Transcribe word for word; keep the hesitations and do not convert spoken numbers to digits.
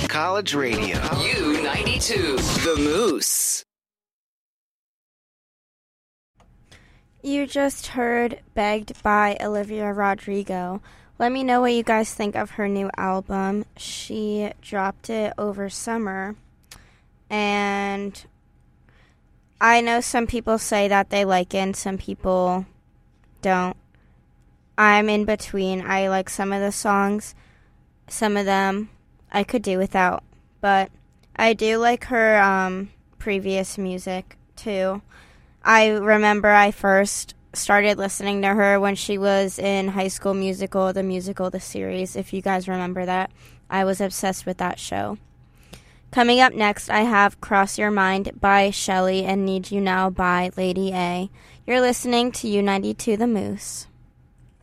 College Radio. U ninety-two, The Moose. You just heard Begged by Olivia Rodrigo. Let me know what you guys think of her new album. She dropped it over summer, and I know some people say that they like it and some people don't. I'm in between. I like some of the songs. Some of them I could do without. But I do like her um, previous music, too. I remember I first started listening to her when she was in High School Musical, the musical, the series, if you guys remember that. I was obsessed with that show. Coming up next, I have Cross Your Mind by Shelly and Need You Now by Lady A. You're listening to U ninety-two The Moose.